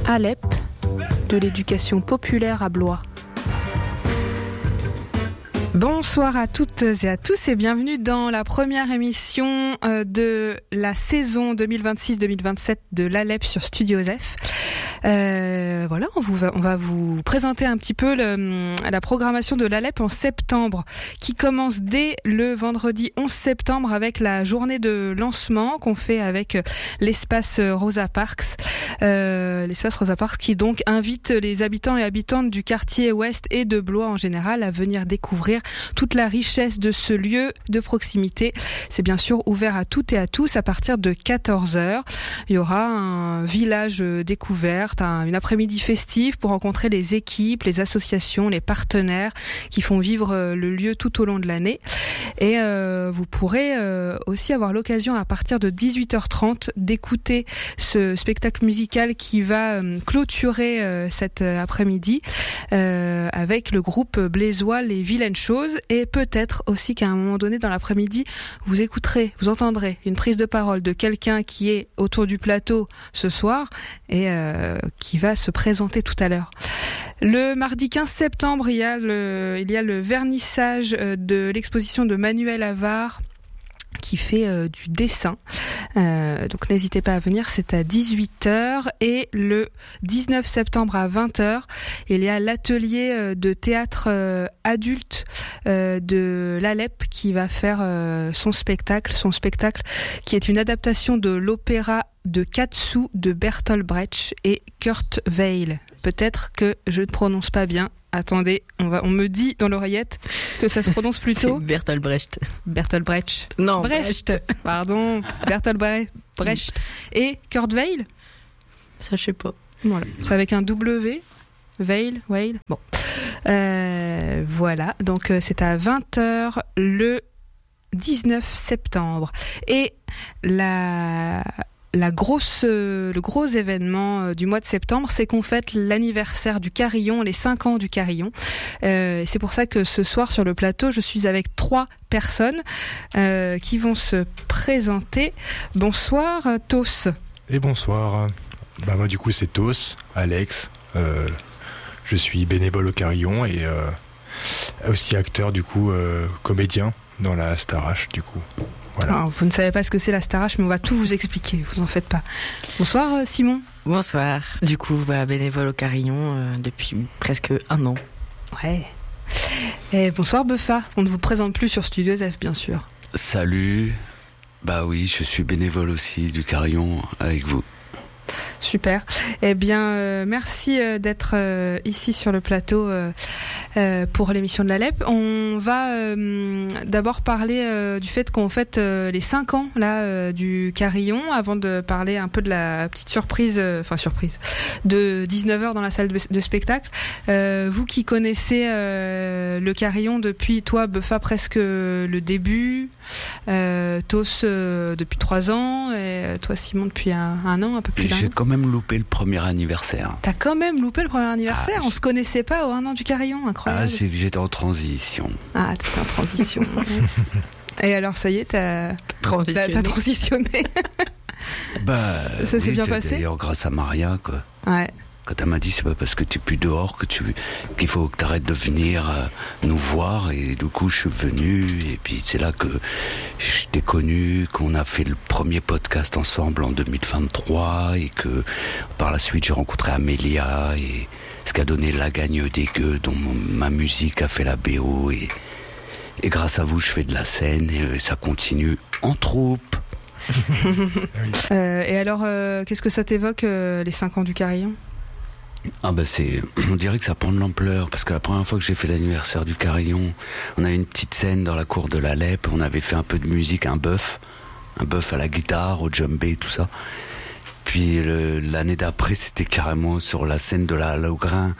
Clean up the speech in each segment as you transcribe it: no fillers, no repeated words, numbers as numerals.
Alep, de l'éducation populaire à Blois. Bonsoir à toutes et à tous et bienvenue dans la première émission de la saison 2026-2027 de l'Alep sur Studio F. Voilà, on va vous présenter un petit peu la programmation de l'Alep en septembre, qui commence dès le vendredi 11 septembre avec la journée de lancement qu'on fait avec l'espace Rosa Parks. L'espace Rosa Parks qui donc invite les habitants et habitantes du quartier ouest et de Blois en général à venir découvrir toute la richesse de ce lieu de proximité. C'est bien sûr ouvert à toutes et à tous à partir de 14h. Il y aura un village découverte, une après-midi festive pour rencontrer les équipes, les associations, les partenaires qui font vivre le lieu tout au long de l'année. Et vous pourrez aussi avoir l'occasion à partir de 18h30 d'écouter ce spectacle musical qui va clôturer cet après-midi avec le groupe blésois Les Vilaines Choses. Et peut-être aussi qu'à un moment donné dans l'après-midi, vous entendrez une prise de parole de quelqu'un qui est autour du plateau ce soir et qui va se présenter tout à l'heure. Le mardi 15 septembre, il y a le vernissage de l'exposition de Manuel Avare qui fait du dessin. Donc n'hésitez pas à venir, c'est à 18h. Et le 19 septembre à 20h, il y a l'atelier de théâtre adulte de l'Alep qui va faire son spectacle qui est une adaptation de l'opéra de Katsu de Bertolt Brecht et Kurt Weill. Peut-être que je ne prononce pas bien. Attendez, on me dit dans l'oreillette que ça se prononce plutôt... C'est Bertolt Brecht. Bertolt Brecht. Non, Brecht. Pardon, Bertolt Brecht. Et Kurt Weill ? Ça, je sais pas. Voilà, c'est avec un W. Weill. Bon. Voilà, donc c'est à 20h le 19 septembre. Et le gros événement du mois de septembre, c'est qu'on fête l'anniversaire du Carillon, les 5 ans du Carillon. C'est pour ça que ce soir sur le plateau, je suis avec 3 personnes qui vont se présenter. Bonsoir Tos. Et bonsoir. Moi du coup c'est Tos, Alex. Je suis bénévole au Carillon et aussi acteur du coup, comédien dans la Starache du coup. Voilà. Alors, vous ne savez pas ce que c'est la Starache, mais on va tout vous expliquer, vous en faites pas. Bonsoir Simon. Bonsoir. Du coup, bénévole au Carillon depuis presque 1 an. Ouais. Et bonsoir Buffa. On ne vous présente plus sur Studio F, bien sûr. Salut. Bah oui, je suis bénévole aussi du Carillon avec vous. Super. Eh bien, merci d'être ici sur le plateau pour l'émission de l'Alep. On va d'abord parler du fait qu'on fête les 5 ans là du Carillon, avant de parler un peu de la petite surprise de 19h dans la salle de spectacle. Vous qui connaissez le Carillon depuis, toi Buffa, presque le début, Tos depuis 3 ans, et toi Simon depuis un an, un peu plus d'un an. J'ai quand même loupé le premier anniversaire. T'as quand même loupé le premier anniversaire. On se connaissait pas au 1 an du Carillon, incroyable. J'étais en transition. Ah, t'étais en transition. Et alors ça y est, t'as transitionné. Ça s'est bien passé. D'ailleurs grâce à Maria quoi. Ouais. Quand elle m'a dit c'est pas parce que tu es plus dehors qu'il faut que tu arrêtes de venir nous voir, et du coup je suis venu, et puis c'est là que je t'ai connu, qu'on a fait le premier podcast ensemble en 2023, et que par la suite j'ai rencontré Amélia, et ce qui a donné La Gagne des Gueux, dont ma musique a fait la BO, et grâce à vous je fais de la scène, et ça continue en troupe. Et alors qu'est-ce que ça t'évoque les 5 ans du Carillon ? On dirait que ça prend de l'ampleur, parce que la première fois que j'ai fait l'anniversaire du Carillon, on avait une petite scène dans la cour de l'Alep, on avait fait un peu de musique, un bœuf à la guitare, au djembé, tout ça. Puis l'année d'après, c'était carrément sur la scène de la Laugrain,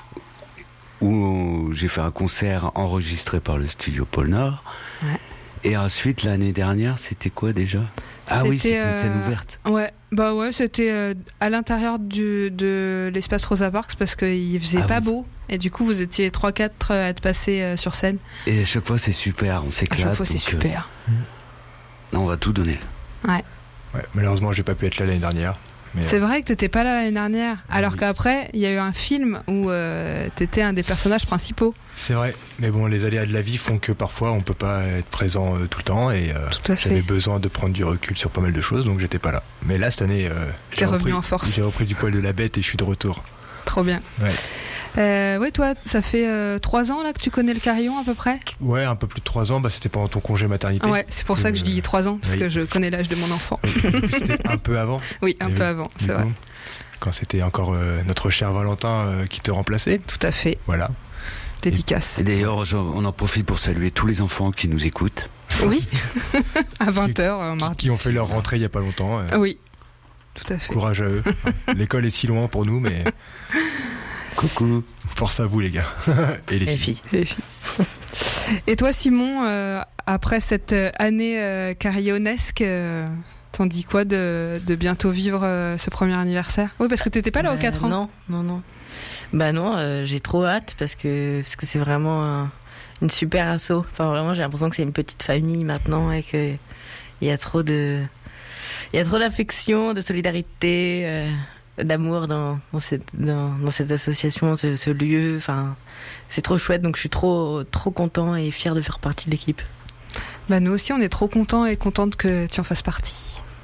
où j'ai fait un concert enregistré par le studio Pôle Nord. Ouais. Et ensuite, l'année dernière, c'était quoi déjà ? Oui, c'était une scène ouverte. Ouais, c'était à l'intérieur de l'espace Rosa Parks, parce qu'il faisait pas beau. Et du coup, vous étiez 3-4 à être passés sur scène. Et à chaque fois, c'est super, on s'éclate. À chaque fois, c'est super. On va tout donner. Ouais. Malheureusement, j'ai pas pu être là l'année dernière. Mais, C'est vrai que t'étais pas là l'année dernière, alors oui. qu'après, il y a eu un film où t'étais un des personnages principaux. c'est vrai, mais bon, les aléas de la vie font que parfois on peut pas être présent tout le temps et Tout à fait. j'avais besoin de prendre du recul sur pas mal de choses, donc j'étais pas là. Mais là, cette année, T'es revenu en force. J'ai repris du poil de la bête et je suis de retour. Trop bien. Ouais. Toi, ça fait 3 ans là que tu connais le carillon à peu près. Ouais, un peu plus de 3 ans, c'était pendant ton congé maternité. Ouais, c'est pour ça que je dis 3 ans, parce oui. que je connais l'âge de mon enfant. C'était un peu avant. Oui, un Et peu oui, avant, du c'est coup, vrai. Quand c'était encore notre cher Valentin qui te remplaçait. Tout à fait. Voilà. Dédicace. Et d'ailleurs, on en profite pour saluer tous les enfants qui nous écoutent. Oui. À 20h, mardi. Qui ont fait leur rentrée il y a pas longtemps. Oui. Tout à fait. Courage à eux. L'école est si loin pour nous, mais Coucou. force à vous les gars. Et les filles. Les filles. Et toi, Simon, après cette année carillonnesque, t'en dis quoi de bientôt vivre ce premier anniversaire? Oui, parce que t'étais pas là aux 4 ans. Non. Bah non, j'ai trop hâte parce que c'est vraiment une super asso. Enfin, vraiment, j'ai l'impression que c'est une petite famille maintenant et qu'il y a trop d'affection, de solidarité, d'amour dans cette association, ce lieu. Enfin, c'est trop chouette, donc je suis trop content et fier de faire partie de l'équipe. Bah nous aussi, on est trop contents et contentes que tu en fasses partie.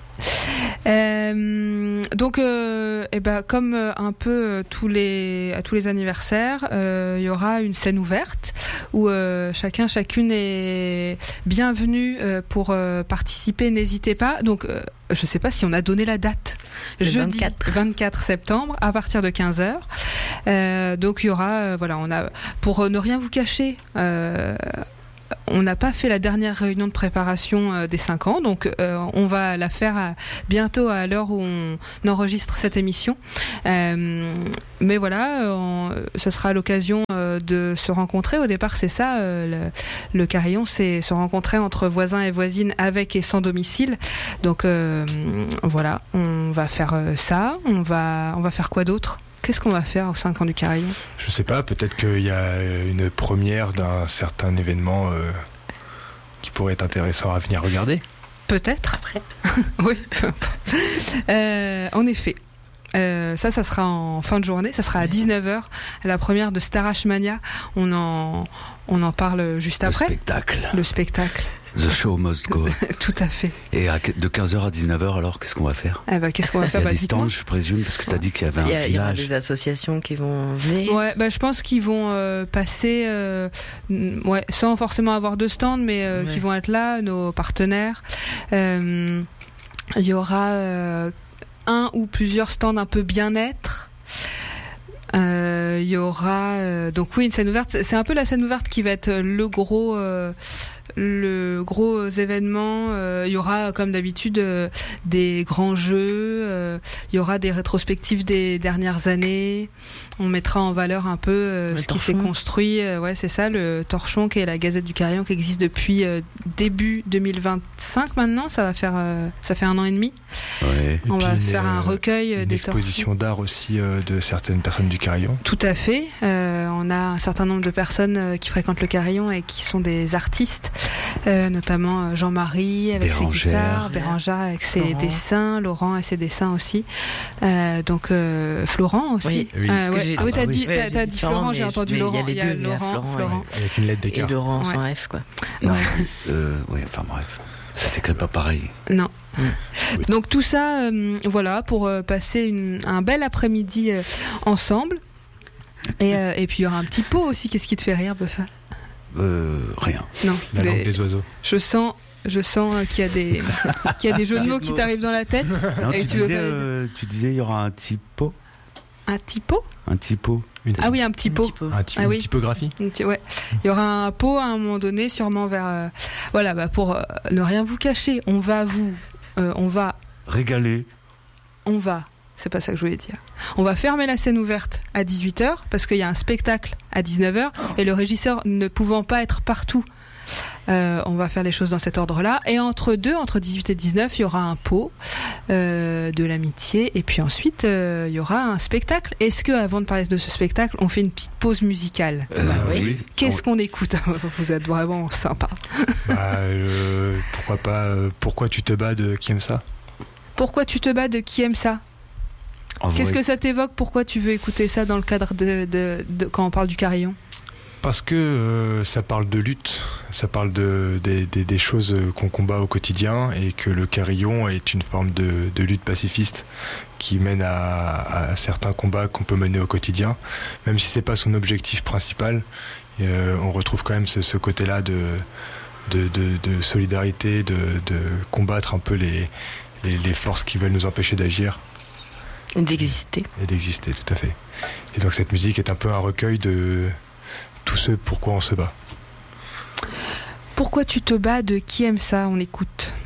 Donc, comme un peu à tous les anniversaires, il y aura une scène ouverte où chacune est bienvenue pour participer. N'hésitez pas. Donc, je sais pas si on a donné la date. Jeudi 24 septembre à partir de 15h. Donc il y aura, on a, pour ne rien vous cacher, on n'a pas fait la dernière réunion de préparation des 5 ans, donc on va la faire bientôt à l'heure où on enregistre cette émission. Mais voilà, ce sera l'occasion de se rencontrer. Au départ, c'est ça, le carillon, c'est se rencontrer entre voisins et voisines avec et sans domicile. Donc voilà, on va faire ça. On va faire quoi d'autre ? Qu'est-ce qu'on va faire aux 5 ans du carillon ? Je sais pas, peut-être qu'il y a une première d'un certain événement qui pourrait être intéressant à venir regarder. Peut-être. Après. Oui. En effet. Ça sera en fin de journée, ça sera à 19h, la première de Starash Mania. On en parle juste après. Le spectacle. The show must go. Tout à fait. Et de 15h à 19h, alors, qu'est-ce qu'on va faire ? Qu'est-ce qu'on va faire ? Il y a des stands, je présume, parce que tu as dit qu'il y avait un village. Il y aura des associations qui vont venir. Ouais, je pense qu'ils vont passer, sans forcément avoir de stand, mais qui vont être là, nos partenaires. Il y aura un ou plusieurs stands un peu bien-être. Il y aura donc une scène ouverte. C'est un peu la scène ouverte qui va être le gros événement. Il y aura comme d'habitude des grands jeux, il y aura des rétrospectives des dernières années, on mettra en valeur un peu ce qui s'est construit, c'est ça, le Torchon qui est la Gazette du Carillon qui existe depuis début 2025 maintenant, ça fait 1 an et demi. Ouais. On va faire un recueil des Torchons. Une exposition d'art aussi de certaines personnes du Carillon. Tout à fait, on a un certain nombre de personnes qui fréquentent le Carillon et qui sont des artistes, notamment Jean-Marie avec ses guitares, Bérangère avec ses dessins, Laurent et ses dessins aussi, donc Florent aussi. Oui, t'as dit Florent, j'ai entendu Laurent. Il y a les deux, Florent. Avec une lettre d'écart. Et Laurent sans F, quoi. Non, enfin bref, ça s'écrit pas pareil. Non. Donc tout ça, pour passer un bel après-midi ensemble. Et puis il y aura un petit pot aussi. Qu'est-ce qui te fait rire, Buffa ? Rien. Non. La langue des oiseaux. Je sens qu'il y a des jeux de mots qui t'arrivent dans la tête. Non, et tu disais il y aura un petit pot. Un petit pot ? Un petit pot. Ah oui, un petit pot. Une typographie. Ouais. Il y aura un pot à un moment donné, sûrement vers. Pour ne rien vous cacher, on va régaler. C'est pas ça que je voulais dire. On va fermer la scène ouverte à 18h parce qu'il y a un spectacle à 19h et le régisseur ne pouvant pas être partout, on va faire les choses dans cet ordre-là. Et entre 18 et 19, il y aura un pot de l'amitié et puis ensuite il y aura un spectacle. Est-ce que avant de parler de ce spectacle, on fait une petite pause musicale ? Oui. Qu'est-ce qu'on écoute ? Vous êtes vraiment sympa. Pourquoi pas Pourquoi tu te bats de qui aime ça ? Pourquoi tu te bats de qui aime ça ? Bravo. Qu'est-ce que ça t'évoque? Pourquoi tu veux écouter ça dans le cadre de quand on parle du carillon? Parce que ça parle de lutte, ça parle des choses qu'on combat au quotidien, et que le carillon est une forme de lutte pacifiste qui mène à certains combats qu'on peut mener au quotidien, même si c'est pas son objectif principal. On retrouve quand même ce côté-là de solidarité, de combattre un peu les forces qui veulent nous empêcher d'agir. Et d'exister. Et d'exister, tout à fait. Et donc cette musique est un peu un recueil de tout ce pourquoi on se bat. Pourquoi tu te bats? De Qui aime ça? On écoute.